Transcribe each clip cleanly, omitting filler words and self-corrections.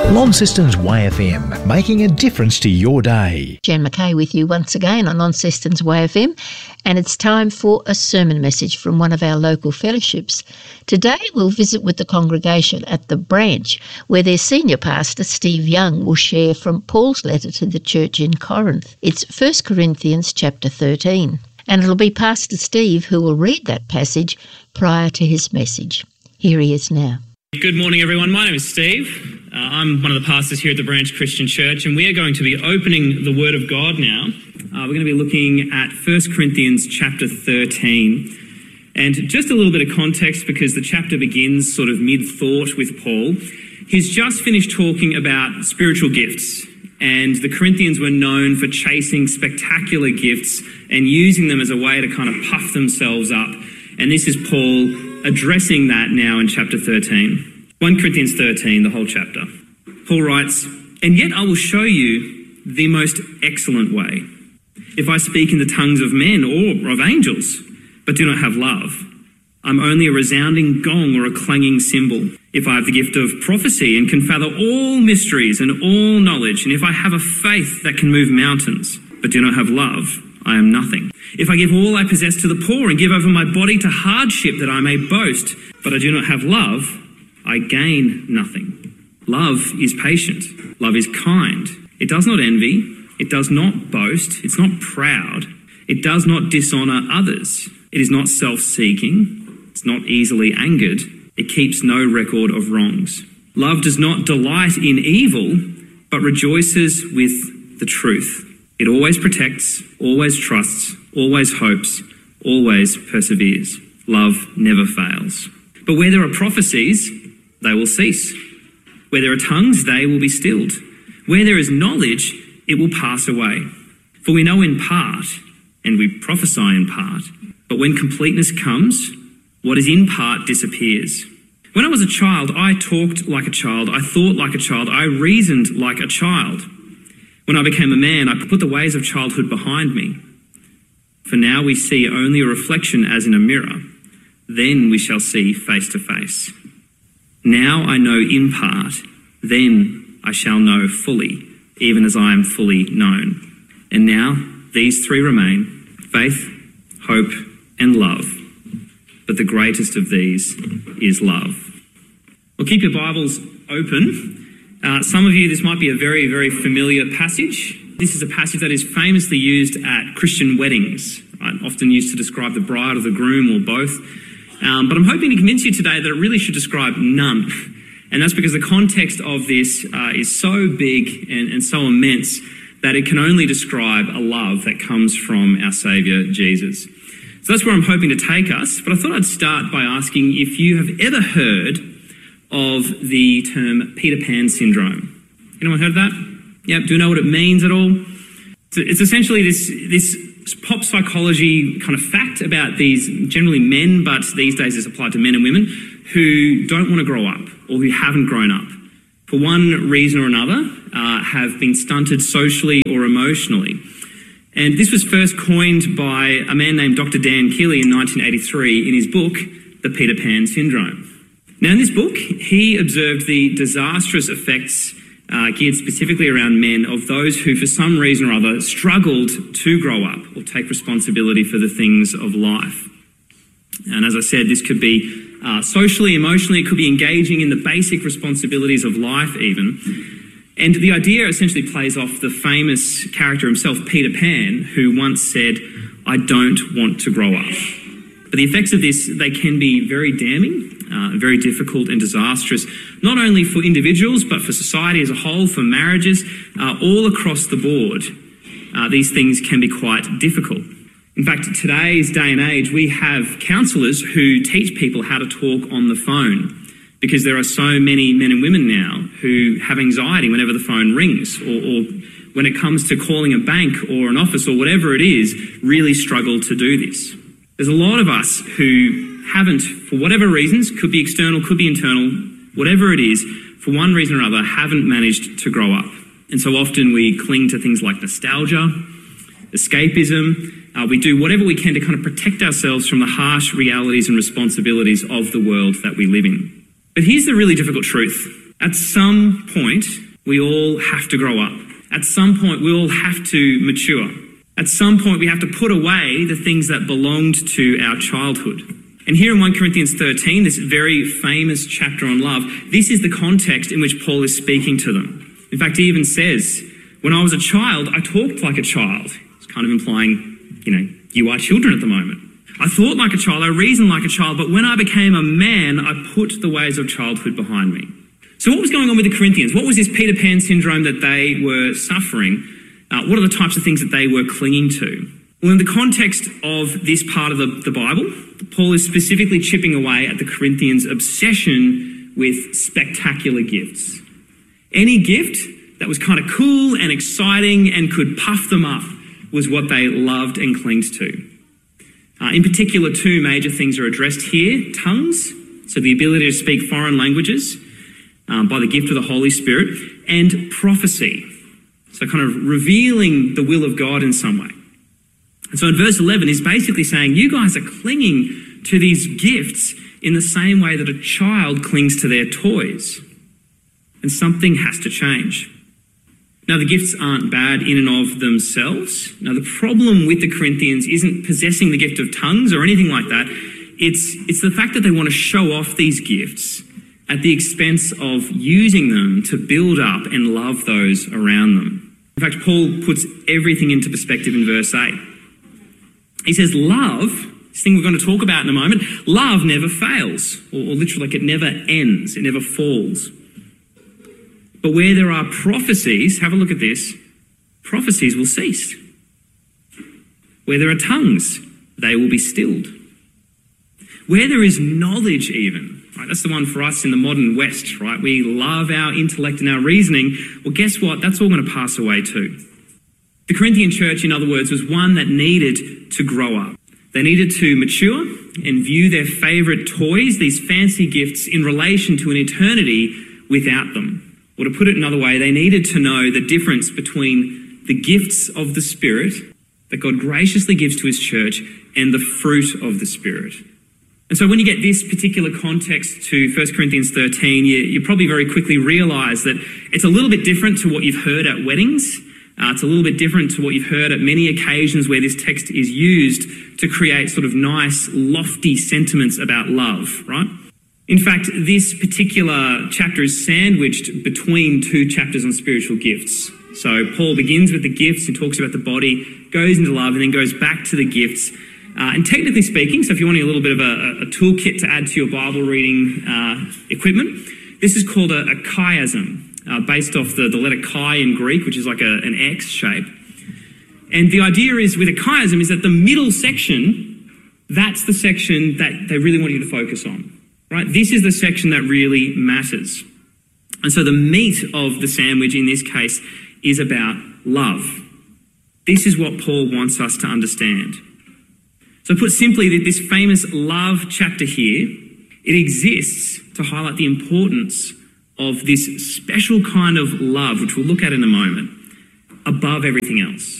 Launceston's YFM, making a difference to your day. Jan McKay with you once again on Launceston's YFM, and it's time for a sermon message from one of our local fellowships. Today we'll visit with the congregation at The Branch, where their senior pastor, Steve Young, will share from Paul's letter to the church in Corinth. It's 1 Corinthians chapter 13, and it'll be Pastor Steve who will read that passage prior to his message. Here he is now. Good morning, everyone. My name is Steve. I'm one of the pastors here at the Branch Christian Church, and we are going to be opening the Word of God now. We're going to be looking at 1 Corinthians chapter 13. And just a little bit of context, because the chapter begins sort of mid-thought with Paul. He's just finished talking about spiritual gifts, and the Corinthians were known for chasing spectacular gifts and using them as a way to kind of puff themselves up. And this is Paul addressing that now in chapter 13. 1 Corinthians 13, the whole chapter. Paul writes, "And yet I will show you the most excellent way. If I speak in the tongues of men or of angels, but do not have love, I'm only a resounding gong or a clanging cymbal. If I have the gift of prophecy and can fathom all mysteries and all knowledge, and if I have a faith that can move mountains, but do not have love, I am nothing. If I give all I possess to the poor and give over my body to hardship that I may boast, but I do not have love, I gain nothing. Love is patient. Love is kind. It does not envy. It does not boast. It's not proud. It does not dishonour others. It is not self-seeking. It's not easily angered. It keeps no record of wrongs. Love does not delight in evil, but rejoices with the truth. It always protects, always trusts, always hopes, always perseveres. Love never fails. But where there are prophecies, they will cease. Where there are tongues, they will be stilled. Where there is knowledge, it will pass away. For we know in part, and we prophesy in part. But when completeness comes, what is in part disappears. When I was a child, I talked like a child, I thought like a child, I reasoned like a child. When I became a man, I put the ways of childhood behind me. For now we see only a reflection as in a mirror. Then we shall see face to face. Now I know in part, then I shall know fully, even as I am fully known. And now these three remain, faith, hope, and love. But the greatest of these is love." Well, keep your Bibles open. Some of you, this might be a very, very familiar passage. This is a passage that is famously used at Christian weddings, right? Often used to describe the bride or the groom or both. But I'm hoping to convince you today that it really should describe none. And that's because the context of this is so big and so immense that it can only describe a love that comes from our Saviour, Jesus. So that's where I'm hoping to take us. But I thought I'd start by asking if you have ever heard of the term Peter Pan syndrome. Anyone heard of that? Yep. Do you know what it means at all? So it's essentially this pop psychology kind of fact about these generally men, but these days it's applied to men and women, who don't want to grow up or who haven't grown up. For one reason or another, have been stunted socially or emotionally. And this was first coined by a man named Dr. Dan Keeley in 1983 in his book, The Peter Pan Syndrome. Now in this book, he observed the disastrous effects geared specifically around men of those who for some reason or other struggled to grow up or take responsibility for the things of life. And as I said, this could be socially, emotionally, it could be engaging in the basic responsibilities of life even. And the idea essentially plays off the famous character himself, Peter Pan, who once said, "I don't want to grow up." But the effects of this, they can be very damning, very difficult and disastrous, not only for individuals, but for society as a whole, for marriages, all across the board. These things can be quite difficult. In fact, today's day and age, we have counsellors who teach people how to talk on the phone, because there are so many men and women now who have anxiety whenever the phone rings, or when it comes to calling a bank or an office or whatever it is, really struggle to do this. There's a lot of us who haven't, for whatever reasons, could be external, could be internal, whatever it is, for one reason or other, haven't managed to grow up. And so often we cling to things like nostalgia, escapism. We do whatever we can to kind of protect ourselves from the harsh realities and responsibilities of the world that we live in. But here's the really difficult truth. At some point, we all have to grow up. At some point, we all have to mature. At some point, we have to put away the things that belonged to our childhood. And here in 1 Corinthians 13, this very famous chapter on love, this is the context in which Paul is speaking to them. In fact, he even says, when I was a child, I talked like a child. It's kind of implying, you are children at the moment. I thought like a child, I reasoned like a child, but when I became a man, I put the ways of childhood behind me. So what was going on with the Corinthians? What was this Peter Pan syndrome that they were suffering? What are the types of things that they were clinging to? Well, in the context of this part of the Bible, Paul is specifically chipping away at the Corinthians' obsession with spectacular gifts. Any gift that was kind of cool and exciting and could puff them up was what they loved and clinged to. In particular, two major things are addressed here: tongues, so the ability to speak foreign languages by the gift of the Holy Spirit, and prophecy, so kind of revealing the will of God in some way. And so in verse 11, he's basically saying, you guys are clinging to these gifts in the same way that a child clings to their toys. And something has to change. Now, the gifts aren't bad in and of themselves. Now, the problem with the Corinthians isn't possessing the gift of tongues or anything like that. It's the fact that they want to show off these gifts at the expense of using them to build up and love those around them. In fact, Paul puts everything into perspective in verse 8. He says, love, this thing we're going to talk about in a moment, love never fails, or literally like it never ends, it never falls. But where there are prophecies, have a look at this, prophecies will cease. Where there are tongues, they will be stilled. Where there is knowledge even, right, that's the one for us in the modern West, right? We love our intellect and our reasoning. Well, guess what? That's all going to pass away too. The Corinthian church, in other words, was one that needed to grow up. They needed to mature and view their favourite toys, these fancy gifts, in relation to an eternity without them. Or to put it another way, they needed to know the difference between the gifts of the Spirit that God graciously gives to his church and the fruit of the Spirit. And so when you get this particular context to 1 Corinthians 13, you probably very quickly realise that it's a little bit different to what you've heard at weddings. It's a little bit different to what you've heard at many occasions where this text is used to create sort of nice, lofty sentiments about love, right? In fact, this particular chapter is sandwiched between two chapters on spiritual gifts. So Paul begins with the gifts and talks about the body, goes into love, and then goes back to the gifts. And technically speaking, so if you're wanting a little bit of a toolkit to add to your Bible reading equipment, this is called a chiasm. Based off the letter chi in Greek, which is like an X shape. And the idea is with a chiasm is that the middle section, that's the section that they really want you to focus on, right? This is the section that really matters. And so the meat of the sandwich in this case is about love. This is what Paul wants us to understand. So put simply, that this famous love chapter here, it exists to highlight the importance of this special kind of love, which we'll look at in a moment, above everything else.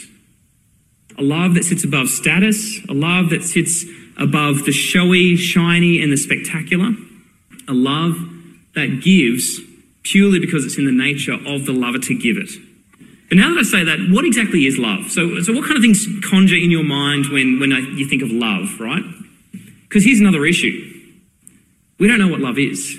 A love that sits above status, a love that sits above the showy, shiny, and the spectacular. A love that gives purely because it's in the nature of the lover to give it. But now that I say that, what exactly is love? So what kind of things conjure in your mind when you think of love, right? Because here's another issue. We don't know what love is.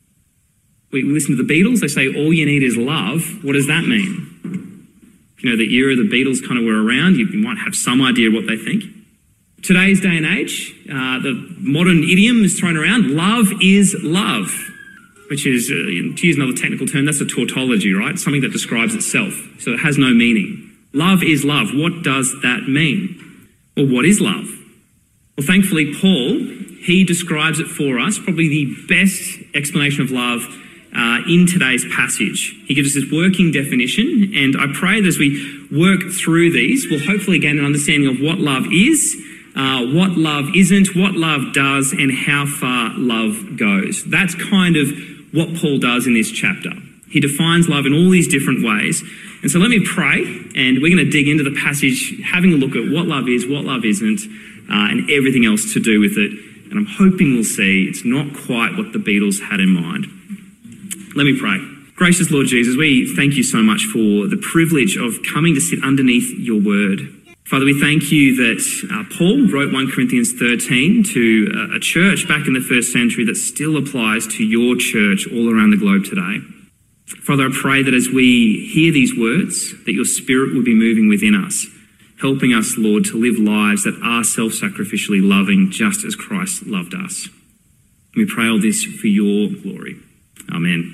We listen to the Beatles, they say all you need is love. What does that mean? If you know the era the Beatles kind of were around, you might have some idea what they think. Today's day and age, the modern idiom is thrown around, love is love, which is, to use another technical term, that's a tautology, right? Something that describes itself, so it has no meaning. Love is love. What does that mean? Well, what is love? Well, thankfully, Paul, he describes it for us, probably the best explanation of love in today's passage. He gives us this working definition, and I pray that as we work through these, we'll hopefully gain an understanding of what love is, what love isn't, what love does, and how far love goes. That's kind of what Paul does in this chapter. He defines love in all these different ways. And so let me pray, and we're going to dig into the passage, having a look at what love is, what love isn't, and everything else to do with it And I'm hoping we'll see it's not quite what the Beatles had in mind. Let me pray. Gracious Lord Jesus, we thank you so much for the privilege of coming to sit underneath your word. Father, we thank you that Paul wrote 1 Corinthians 13 to a church back in the first century that still applies to your church all around the globe today. Father, I pray that as we hear these words, that your Spirit will be moving within us, helping us, Lord, to live lives that are self-sacrificially loving just as Christ loved us. We pray all this for your glory. Amen.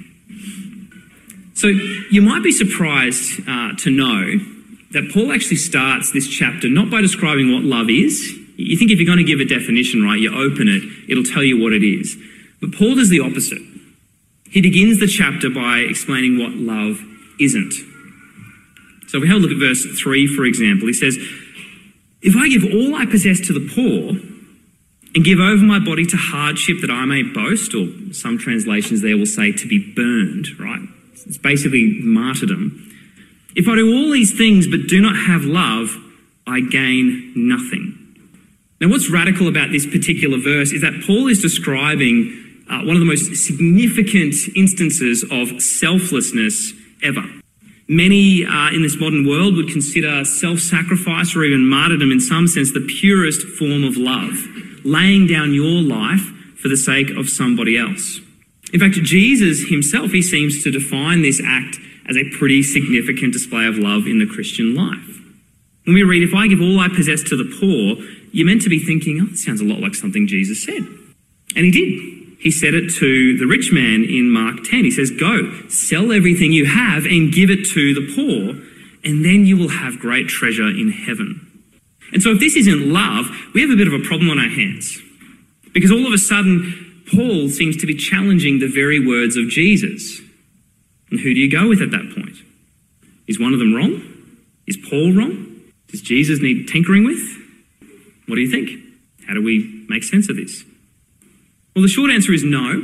So you might be surprised to know that Paul actually starts this chapter not by describing what love is. You think if you're going to give a definition, right, you open it, it'll tell you what it is. But Paul does the opposite. He begins the chapter by explaining what love isn't. So if we have a look at verse 3, for example, he says, if I give all I possess to the poor and give over my body to hardship that I may boast, or some translations there will say to be burned, right? It's basically martyrdom. If I do all these things but do not have love, I gain nothing. Now, what's radical about this particular verse is that Paul is describing one of the most significant instances of selflessness ever. Many in this modern world would consider self-sacrifice or even martyrdom in some sense the purest form of love, laying down your life for the sake of somebody else. In fact, Jesus himself, he seems to define this act as a pretty significant display of love in the Christian life. When we read, if I give all I possess to the poor, you're meant to be thinking, oh, that sounds a lot like something Jesus said. And he did. He said it to the rich man in Mark 10. He says, go, sell everything you have and give it to the poor, and then you will have great treasure in heaven. And so if this isn't love, we have a bit of a problem on our hands. Because all of a sudden, Paul seems to be challenging the very words of Jesus. And who do you go with at that point? Is one of them wrong? Is Paul wrong? Does Jesus need tinkering with? What do you think? How do we make sense of this? Well, the short answer is no.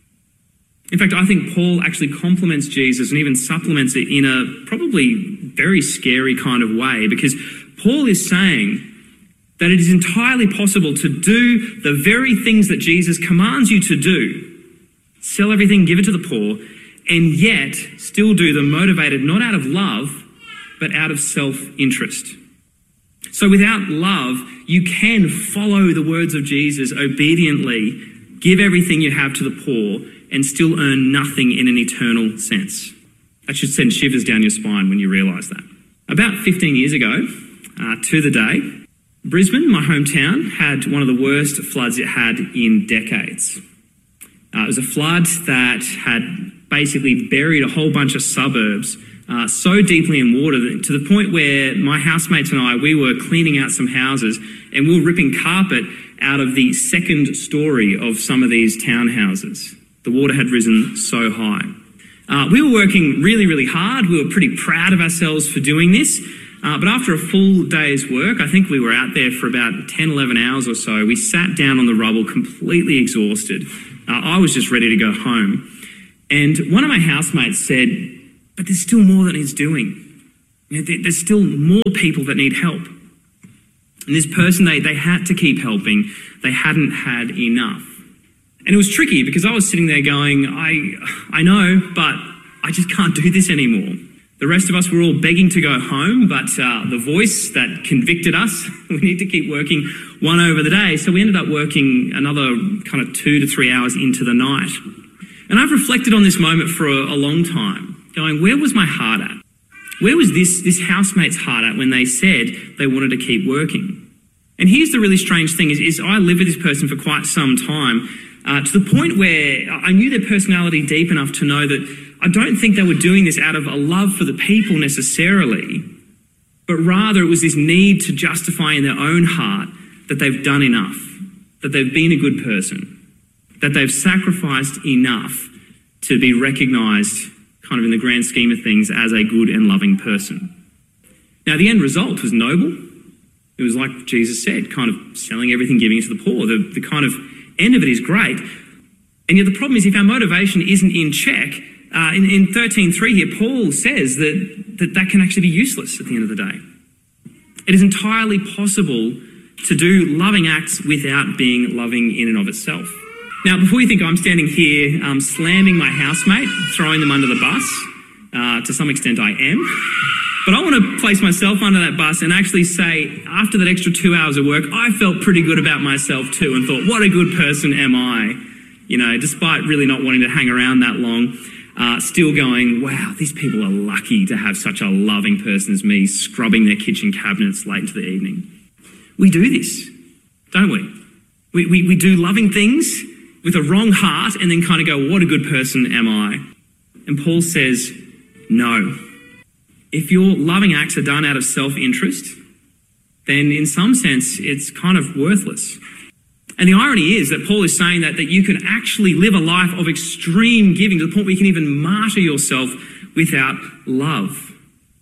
In fact, I think Paul actually compliments Jesus and even supplements it in a probably very scary kind of way, because Paul is saying that it is entirely possible to do the very things that Jesus commands you to do, sell everything, give it to the poor, and yet still do them motivated not out of love, but out of self-interest. So without love, you can follow the words of Jesus obediently, give everything you have to the poor, and still earn nothing in an eternal sense. That should send shivers down your spine when you realise that. About 15 years ago, to the day, Brisbane, my hometown, had one of the worst floods it had in decades. It was a flood that had basically buried a whole bunch of suburbs so deeply in water that, to the point where my housemates and I, we were cleaning out some houses and we were ripping carpet out of the second story of some of these townhouses. The water had risen so high. We were working really, really hard. We were pretty proud of ourselves for doing this. But after a full day's work, I think we were out there for about 10, 11 hours or so, we sat down on the rubble completely exhausted. I was just ready to go home. And one of my housemates said, but there's still more that needs doing. You know, there's still more people that need help. And this person, they had to keep helping. They hadn't had enough. And it was tricky because I was sitting there going, I know, but I just can't do this anymore. The rest of us were all begging to go home, but the voice that convicted us, we need to keep working, won over the day. So we ended up working another kind of 2 to 3 hours into the night. And I've reflected on this moment for a long time, going, where was my heart at? Where was this housemate's heart at when they said they wanted to keep working? And here's the really strange thing is I lived with this person for quite some time, to the point where I knew their personality deep enough to know that I don't think they were doing this out of a love for the people necessarily, but rather it was this need to justify in their own heart that they've done enough, that they've been a good person, that they've sacrificed enough to be recognised kind of in the grand scheme of things as a good and loving person. Now, the end result was noble. It was like Jesus said, kind of selling everything, giving it to the poor. The kind of end of it is great. And yet the problem is if our motivation isn't in check, in 13:3 here, Paul says that can actually be useless at the end of the day. It is entirely possible to do loving acts without being loving in and of itself. Now, before you think I'm standing here slamming my housemate, throwing them under the bus, to some extent I am, but I want to place myself under that bus and actually say, after that extra 2 hours of work, I felt pretty good about myself too and thought, what a good person am I? You know, despite really not wanting to hang around that long, still going, wow, these people are lucky to have such a loving person as me scrubbing their kitchen cabinets late into the evening. We do this, don't we? We do loving things with a wrong heart and then kind of go, what a good person am I? And Paul says, no. If your loving acts are done out of self-interest, then in some sense, it's kind of worthless. And the irony is that Paul is saying that you can actually live a life of extreme giving to the point where you can even martyr yourself without love.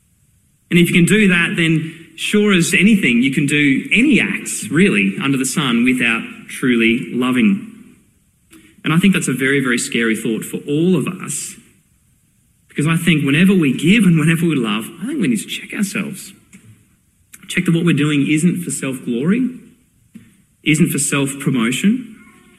And if you can do that, then sure as anything, you can do any acts, really, under the sun without truly loving. And I think that's a very, very scary thought for all of us. Because I think whenever we give and whenever we love, I think we need to check ourselves. Check that what we're doing isn't for self-glory, isn't for self-promotion.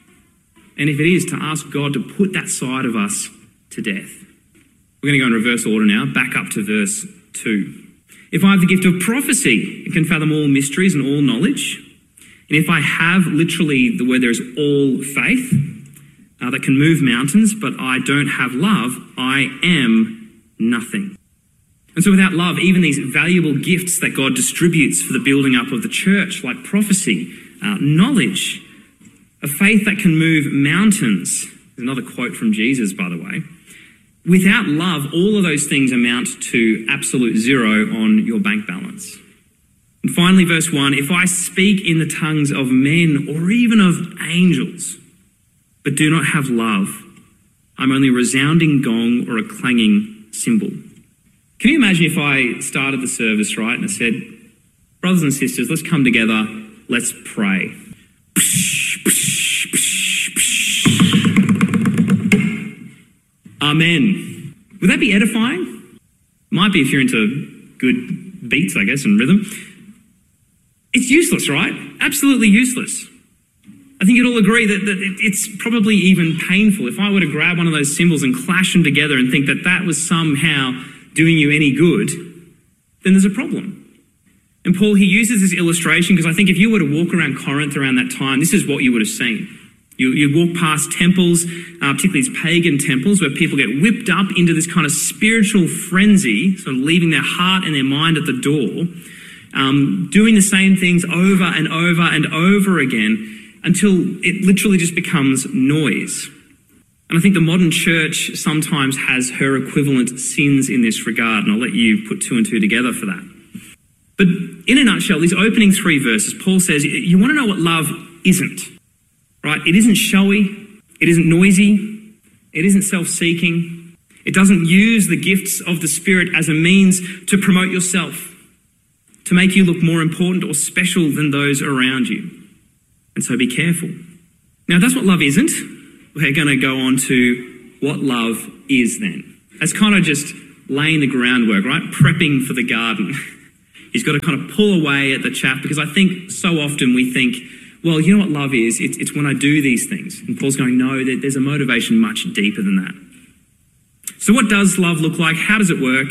And if it is, to ask God to put that side of us to death. We're going to go in reverse order now, back up to verse 2. If I have the gift of prophecy and can fathom all mysteries and all knowledge, and if I have literally the word there is all faith, that can move mountains, but I don't have love, I am nothing. And so without love, even these valuable gifts that God distributes for the building up of the church, like prophecy, knowledge, a faith that can move mountains, there's another quote from Jesus, by the way, without love, all of those things amount to absolute zero on your bank balance. And finally, verse 1, if I speak in the tongues of men or even of angels, but do not have love, I'm only a resounding gong or a clanging cymbal. Can you imagine if I started the service, right, and I said, brothers and sisters, let's come together, let's pray. Amen. Would that be edifying? Might be if you're into good beats, I guess, and rhythm. It's useless, right? Absolutely useless. I think you'd all agree that it's probably even painful. If I were to grab one of those cymbals and clash them together and think that that was somehow doing you any good, then there's a problem. And Paul, he uses this illustration because I think if you were to walk around Corinth around that time, this is what you would have seen. You'd walk past temples, particularly these pagan temples, where people get whipped up into this kind of spiritual frenzy, sort of leaving their heart and their mind at the door, doing the same things over and over and over again, until it literally just becomes noise. And I think the modern church sometimes has her equivalent sins in this regard, and I'll let you put two and two together for that. But in a nutshell, these opening 3 verses, Paul says, you want to know what love isn't, right? It isn't showy, it isn't noisy, it isn't self-seeking, it doesn't use the gifts of the Spirit as a means to promote yourself, to make you look more important or special than those around you. And so be careful. Now, that's what love isn't. We're going to go on to what love is then. That's kind of just laying the groundwork, right? Prepping for the garden. He's got to kind of pull away at the chaff because I think so often we think, well, you know what love is? It's when I do these things. And Paul's going, no, there's a motivation much deeper than that. So what does love look like? How does it work?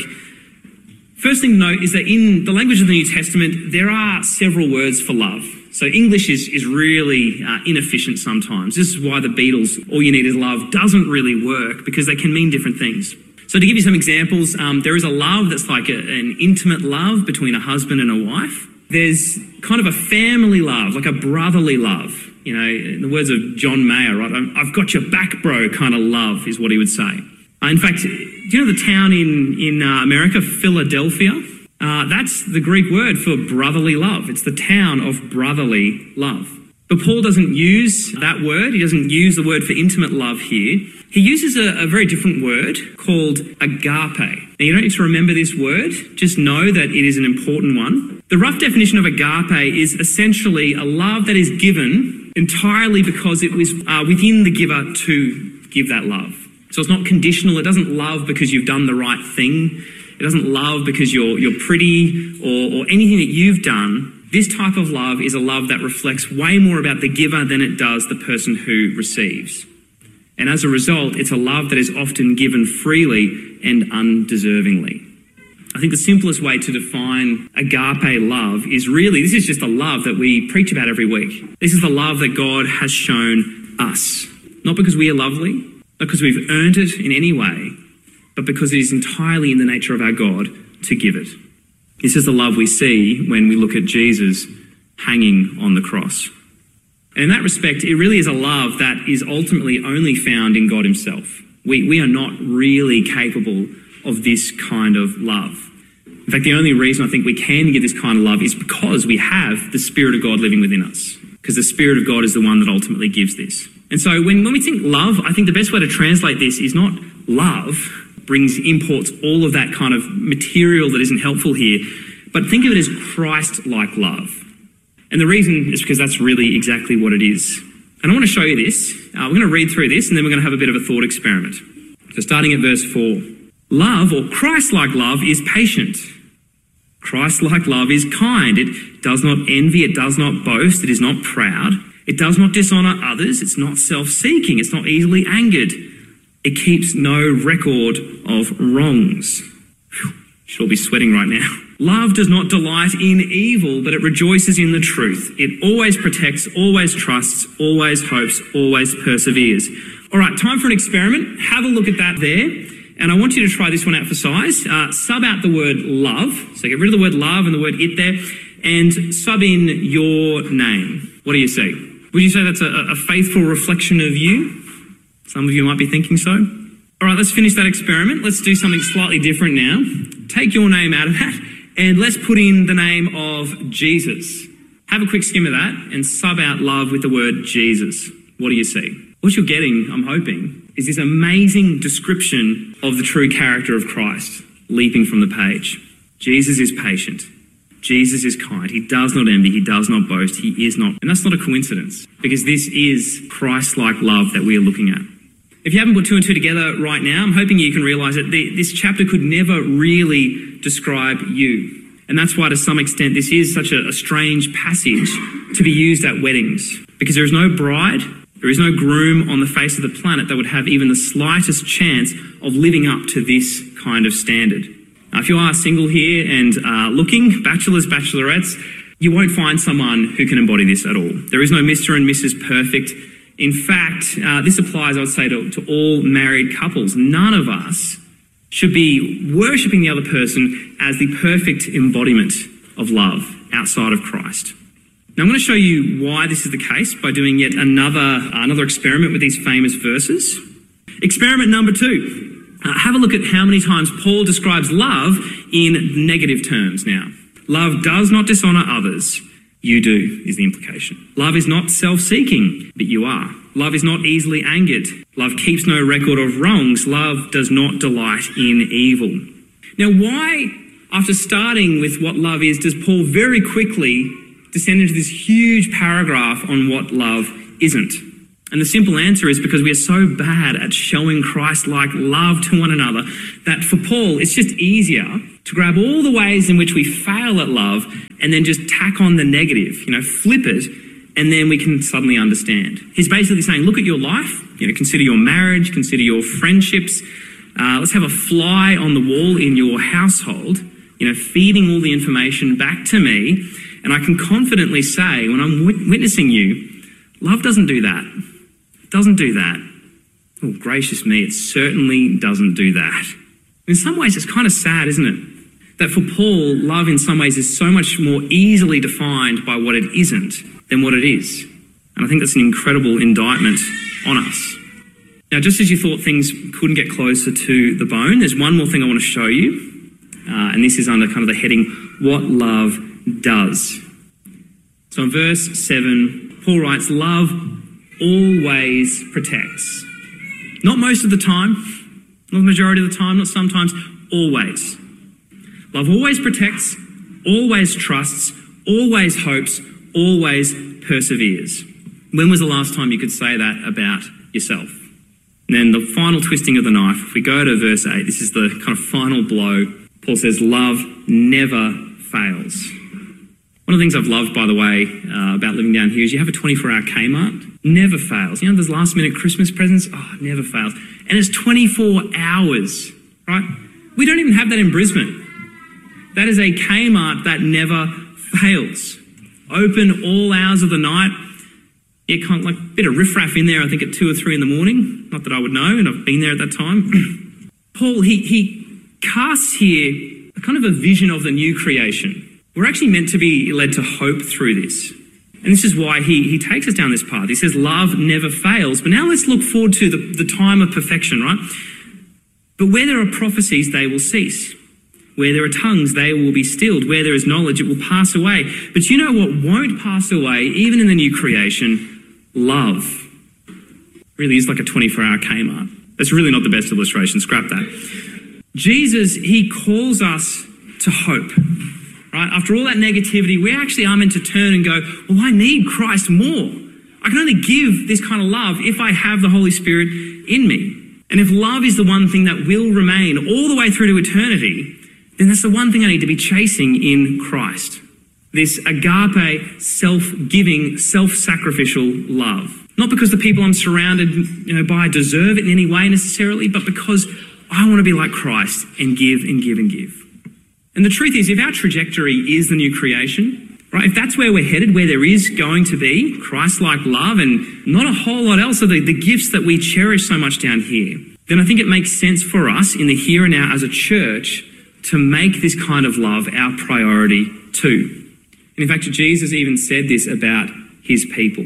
First thing to note is that in the language of the New Testament, there are several words for love. So English is really inefficient sometimes. This is why the Beatles' All You Need Is Love doesn't really work, because they can mean different things. So to give you some examples, there is a love that's like an intimate love between a husband and a wife. There's kind of a family love, like a brotherly love. You know, in the words of John Mayer, right? I've got your back, bro, kind of love is what he would say. In fact, do you know the town in America, Philadelphia? That's the Greek word for brotherly love. It's the town of brotherly love. But Paul doesn't use that word. He doesn't use the word for intimate love here. He uses a very different word called agape. Now, you don't need to remember this word. Just know that it is an important one. The rough definition of agape is essentially a love that is given entirely because it was within the giver to give that love. So it's not conditional. It doesn't love because you've done the right thing. It doesn't love because you're pretty or anything that you've done. This type of love is a love that reflects way more about the giver than it does the person who receives. And as a result, it's a love that is often given freely and undeservingly. I think the simplest way to define agape love is really, this is just a love that we preach about every week. This is the love that God has shown us. Not because we are lovely, not because we've earned it in any way, but because it is entirely in the nature of our God to give it. This is the love we see when we look at Jesus hanging on the cross. And in that respect, it really is a love that is ultimately only found in God himself. We are not really capable of this kind of love. In fact, the only reason I think we can give this kind of love is because we have the Spirit of God living within us. Because the Spirit of God is the one that ultimately gives this. And so when we think love, I think the best way to translate this is not love, imports all of that kind of material that isn't helpful here, but think of it as Christ-like love. And the reason is because that's really exactly what it is. And I want to show you this. We're going to read through this and then we're going to have a bit of a thought experiment. So starting at verse 4. Love, or Christ-like love, is patient. Christ-like love is kind. It does not envy. It does not boast. It is not proud. It does not dishonour others. It's not self-seeking. It's not easily angered. It keeps no record of wrongs. Whew, should all be sweating right now. Love does not delight in evil, but it rejoices in the truth. It always protects, always trusts, always hopes, always perseveres. All right, time for an experiment. Have a look at that there. And I want you to try this one out for size. Sub out the word love. So get rid of the word love and the word it there. And sub in your name. What do you see? Would you say that's a faithful reflection of you? Some of you might be thinking so. All right, let's finish that experiment. Let's do something slightly different now. Take your name out of that and let's put in the name of Jesus. Have a quick skim of that and sub out love with the word Jesus. What do you see? What you're getting, I'm hoping, is this amazing description of the true character of Christ leaping from the page. Jesus is patient. Jesus is kind. He does not envy. He does not boast. He is not. And that's not a coincidence because this is Christ-like love that we are looking at. If you haven't put two and two together right now, I'm hoping you can realise that this chapter could never really describe you. And that's why to some extent this is such a strange passage to be used at weddings. Because there is no bride, there is no groom on the face of the planet that would have even the slightest chance of living up to this kind of standard. Now, if you are single here and looking, bachelors, bachelorettes, you won't find someone who can embody this at all. There is no Mr. and Mrs. Perfect. In fact, this applies, I would say, to all married couples. None of us should be worshipping the other person as the perfect embodiment of love outside of Christ. Now, I'm going to show you why this is the case by doing yet another experiment with these famous verses. Experiment number 2. Have a look at how many times Paul describes love in negative terms now. Love does not dishonour others. You do, is the implication. Love is not self-seeking, but you are. Love is not easily angered. Love keeps no record of wrongs. Love does not delight in evil. Now, why, after starting with what love is, does Paul very quickly descend into this huge paragraph on what love isn't? And the simple answer is because we are so bad at showing Christ-like love to one another that for Paul, it's just easier to grab all the ways in which we fail at love and then just tack on the negative, flip it, and then we can suddenly understand. He's basically saying, look at your life, consider your marriage, consider your friendships. Let's have a fly on the wall in your household, feeding all the information back to me. And I can confidently say, when I'm witnessing you, love doesn't do that. It doesn't do that. Oh, gracious me, it certainly doesn't do that. In some ways, it's kind of sad, isn't it? That for Paul, love in some ways is so much more easily defined by what it isn't than what it is. And I think that's an incredible indictment on us. Now, just as you thought things couldn't get closer to the bone, there's one more thing I want to show you. And this is under kind of the heading, what love does. So in verse 7, Paul writes, love always protects. Not most of the time, not the majority of the time, not sometimes, always. Love always protects, always trusts, always hopes, always perseveres. When was the last time you could say that about yourself? And then the final twisting of the knife, if we go to verse 8, this is the kind of final blow. Paul says, love never fails. One of the things I've loved, by the way, about living down here is you have a 24-hour Kmart. Never fails. You know, those last-minute Christmas presents? Oh, it never fails. And it's 24 hours, right? We don't even have that in Brisbane. That is a Kmart that never fails. Open all hours of the night. Yeah, kind of like a bit of riffraff in there, I think, at 2 or 3 in the morning. Not that I would know, and I've been there at that time. Paul, he casts here a kind of a vision of the new creation. We're actually meant to be led to hope through this. And this is why he takes us down this path. He says, love never fails. But now let's look forward to the time of perfection, right? But where there are prophecies, they will cease. Where there are tongues, they will be stilled. Where there is knowledge, it will pass away. But you know what won't pass away, even in the new creation? Love. Really is like a 24-hour Kmart. That's really not the best illustration. Scrap that. Jesus, he calls us to hope. Right? After all that negativity, we actually are meant to turn and go, well, I need Christ more. I can only give this kind of love if I have the Holy Spirit in me. And if love is the one thing that will remain all the way through to eternity, then that's the one thing I need to be chasing in Christ. This agape, self-giving, self-sacrificial love. Not because the people I'm surrounded by deserve it in any way necessarily, but because I want to be like Christ and give and give and give. And the truth is, if our trajectory is the new creation, right, if that's where we're headed, where there is going to be Christ-like love and not a whole lot else of the gifts that we cherish so much down here, then I think it makes sense for us in the here and now as a church to make this kind of love our priority too. And in fact, Jesus even said this about his people.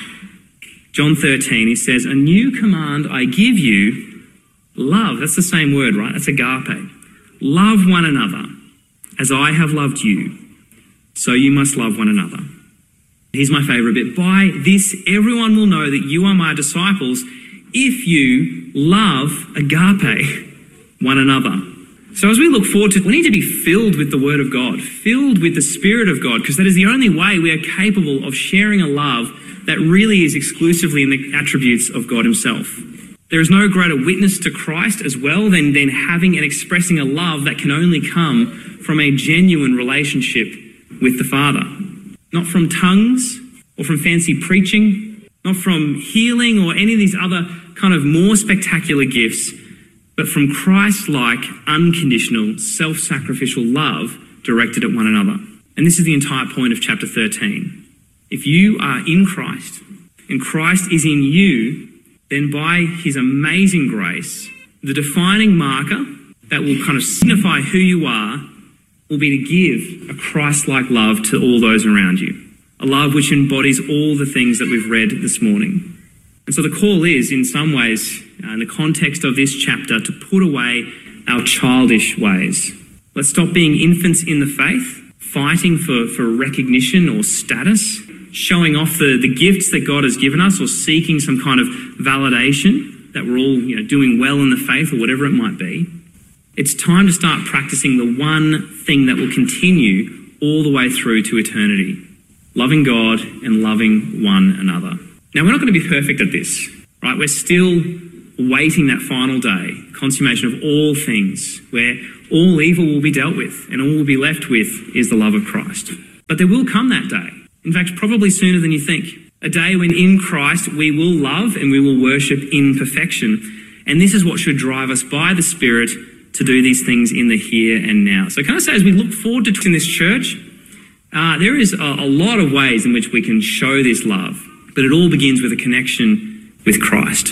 John 13, he says, a new command I give you, love. That's the same word, right? That's agape. Love one another. As I have loved you, so you must love one another. Here's my favourite bit. By this, everyone will know that you are my disciples if you love agape one another. So as we look forward to, we need to be filled with the Word of God, filled with the Spirit of God, because that is the only way we are capable of sharing a love that really is exclusively in the attributes of God himself. There is no greater witness to Christ as well than having and expressing a love that can only come from a genuine relationship with the Father. Not from tongues or from fancy preaching, not from healing or any of these other kind of more spectacular gifts, but from Christ-like, unconditional, self-sacrificial love directed at one another. And this is the entire point of chapter 13. If you are in Christ and Christ is in you, then by his amazing grace, the defining marker that will kind of signify who you are will be to give a Christ-like love to all those around you. A love which embodies all the things that we've read this morning. And so the call is, in some ways, in the context of this chapter, to put away our childish ways. Let's stop being infants in the faith, fighting for recognition or status, showing off the gifts that God has given us, or seeking some kind of validation that we're all doing well in the faith or whatever it might be. It's time to start practicing the one thing that will continue all the way through to eternity. Loving God and loving one another. Now, we're not going to be perfect at this, right? We're still waiting that final day, consummation of all things, where all evil will be dealt with and all we'll be left with is the love of Christ. But there will come that day. In fact, probably sooner than you think. A day when in Christ we will love and we will worship in perfection. And this is what should drive us by the Spirit to do these things in the here and now. So can I say, as we look forward to in this church, there is a lot of ways in which we can show this love, but it all begins with a connection with Christ.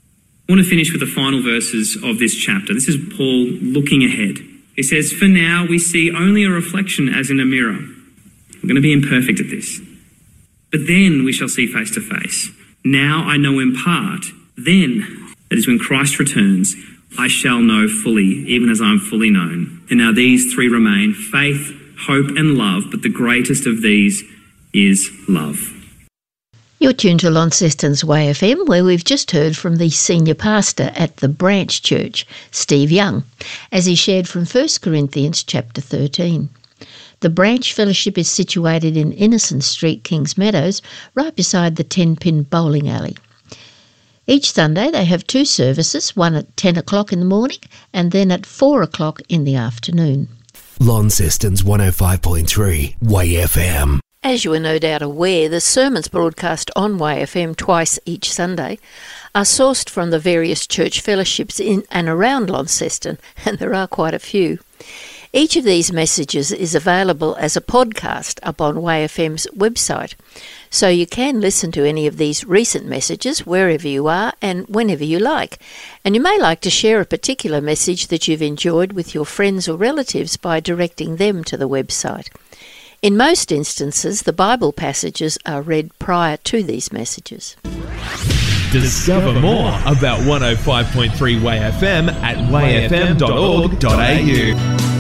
I want to finish with the final verses of this chapter. This is Paul looking ahead. He says, for now we see only a reflection as in a mirror. We're going to be imperfect at this. But then we shall see face to face. Now I know in part. Then, that is when Christ returns, I shall know fully, even as I am fully known. And now these three remain, faith, hope and love, but the greatest of these is love. You're tuned to Launceston's Way FM, where we've just heard from the senior pastor at the Branch Church, Steve Young, as he shared from 1 Corinthians chapter 13. The Branch Fellowship is situated in Innocent Street, Kings Meadows, right beside the 10-pin bowling alley. Each Sunday they have two services, one at 10 o'clock in the morning and then at 4 o'clock in the afternoon. Launceston's 105.3 WayFM. As you are no doubt aware, the sermons broadcast on WayFM twice each Sunday are sourced from the various church fellowships in and around Launceston, and there are quite a few. Each of these messages is available as a podcast up on WayFM's website, so you can listen to any of these recent messages wherever you are and whenever you like. And you may like to share a particular message that you've enjoyed with your friends or relatives by directing them to the website. In most instances, the Bible passages are read prior to these messages. Discover more about 105.3 WayFM at wayfm.org.au.